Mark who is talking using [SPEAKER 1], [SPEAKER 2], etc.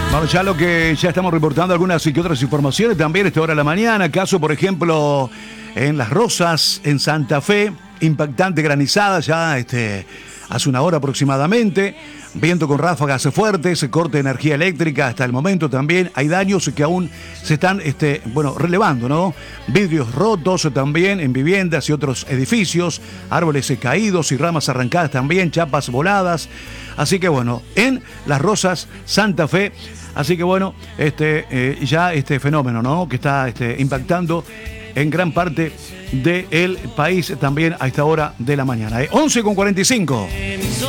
[SPEAKER 1] Vamos ya a lo que ya estamos reportando algunas y que otras informaciones también a esta hora de la mañana. Caso, por ejemplo, en Las Rosas, en Santa Fe, impactante granizada ya hace una hora aproximadamente. Viento con ráfagas fuertes, corte de energía eléctrica hasta el momento también. Hay daños que aún se están relevando, ¿no? Vidrios rotos también en viviendas y otros edificios, árboles caídos y ramas arrancadas también, chapas voladas. Así que bueno, en Las Rosas, Santa Fe. Así que bueno, ya este fenómeno, ¿no? Que está impactando en gran parte del país también a esta hora de la mañana. 11:45.